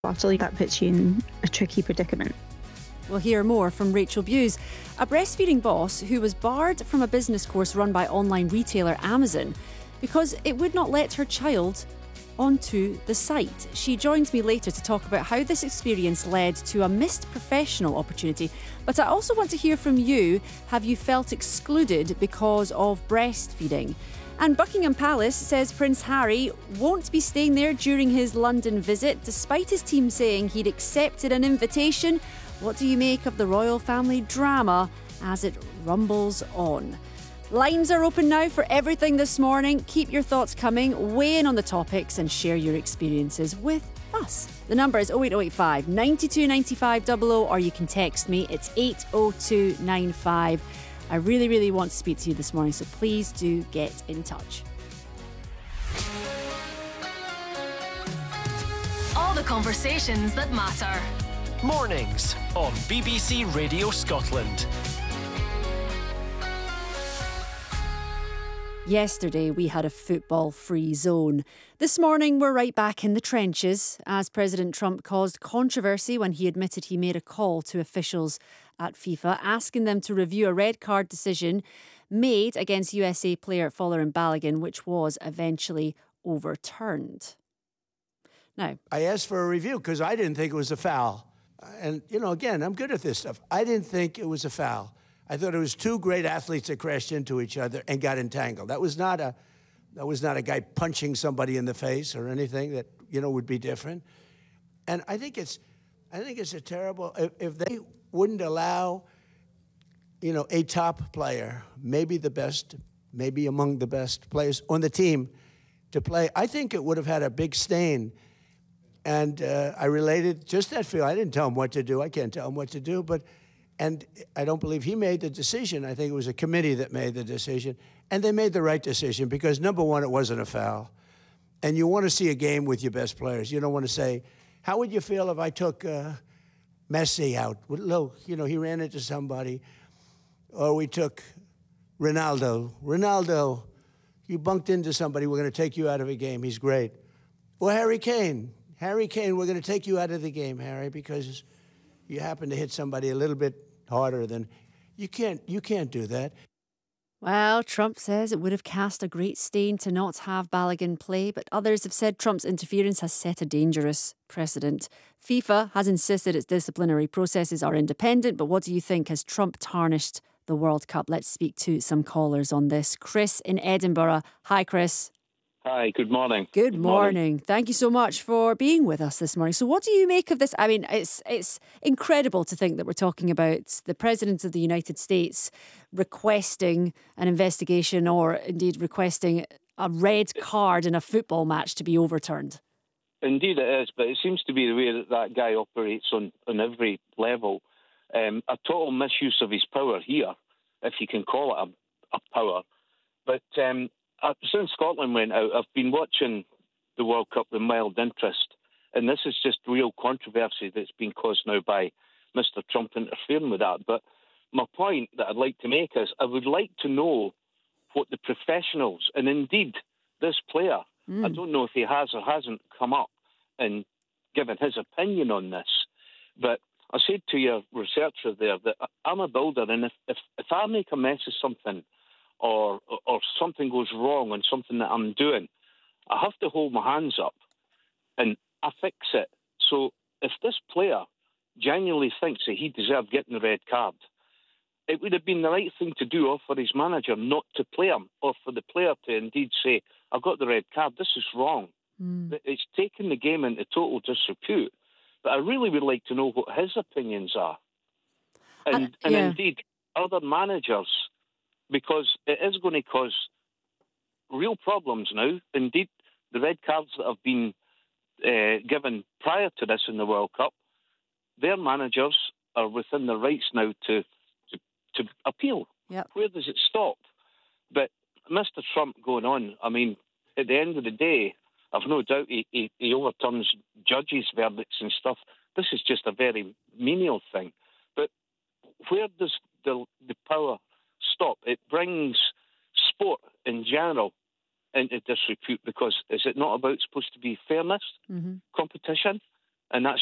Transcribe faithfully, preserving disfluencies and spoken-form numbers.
Utterly, that puts you in a tricky predicament. We'll hear more from Rachel Bewes, a breastfeeding boss who was barred from a business course run by online retailer Amazon because it would not let her child onto the site. She joins me later to talk about how this experience led to a missed professional opportunity. But I also want to hear from you. Have you felt excluded because of breastfeeding? And Buckingham Palace says Prince Harry won't be staying there during his London visit, despite his team saying he'd accepted an invitation. What do you make of the royal family drama as it rumbles on? Lines are open now for everything this morning. Keep your thoughts coming, weigh in on the topics and share your experiences with us. The number is oh eight oh eight five, nine two nine five double oh, or you can text me. It's eight oh two nine five. I really, really want to speak to you this morning, so please do get in touch. All the conversations that matter. Mornings on B B C Radio Scotland. Yesterday, we had a football-free zone. This morning, we're right back in the trenches as President Trump caused controversy when he admitted he made a call to officials at FIFA asking them to review a red card decision made against U S A player Folarin Balogun, which was eventually overturned. Now, I asked for a review because I didn't think it was a foul. And, you know, again, I'm good at this stuff. I didn't think it was a foul. I thought it was two great athletes that crashed into each other and got entangled. That was not a, that was not a guy punching somebody in the face or anything that, you know, would be different. And I think it's, I think it's a terrible, if, if they wouldn't allow, you know, a top player, maybe the best, maybe among the best players on the team to play, I think it would have had a big stain. And uh, I related just that feel. I didn't tell him what to do. I can't tell him what to do, but. And I don't believe he made the decision. I think it was a committee that made the decision. And they made the right decision because, number one, it wasn't a foul. And you want to see a game with your best players. You don't want to say, how would you feel if I took uh, Messi out? Look, you know, he ran into somebody. Or we took Ronaldo. Ronaldo, you bunked into somebody. We're going to take you out of a game. He's great. Or Harry Kane. Harry Kane, we're going to take you out of the game, Harry, because you happen to hit somebody a little bit harder than you can't you can't do that. Well, Trump says it would have cast a great stain to not have Balogun play, but others have said Trump's interference has set a dangerous precedent. FIFA has insisted its disciplinary processes are independent, but what do you think? Has Trump tarnished the World Cup? Let's speak to some callers on this. Chris in Edinburgh. Hi, Chris. Hi, good morning. Good morning. morning. Thank you so much for being with us this morning. So what do you make of this? I mean, it's it's incredible to think that we're talking about the President of the United States requesting an investigation or indeed requesting a red card in a football match to be overturned. Indeed it is, but it seems to be the way that that guy operates on, on every level. Um, a total misuse of his power here, if you can call it a, a power. But... Um, Uh, since Scotland went out, I've been watching the World Cup with mild interest, and this is just real controversy that's been caused now by Mister Trump interfering with that. But my point that I'd like to make is I would like to know what the professionals, and indeed this player, mm. I don't know if he has or hasn't come up and given his opinion on this, but I said to your researcher there that I'm a builder, and if, if, if I make a mess of something, or or something goes wrong on something that I'm doing, I have to hold my hands up and I fix it. So if this player genuinely thinks that he deserved getting the red card, it would have been the right thing to do, or for his manager not to play him, or for the player to indeed say, I got the red card, this is wrong. Mm. It's taken the game into total disrepute. But I really would like to know what his opinions are. And, uh, yeah. and indeed, other managers, because it is going to cause real problems now. Indeed, the red cards that have been uh, given prior to this in the World Cup, their managers are within their rights now to to, to appeal. Yep. Where does it stop? But Mister Trump going on, I mean, at the end of the day, I've no doubt he, he, he overturns judges' verdicts and stuff. This is just a very menial thing. But where does the the power stop? It brings sport in general into disrepute, because is it not about supposed to be fairness, mm-hmm. competition? and that's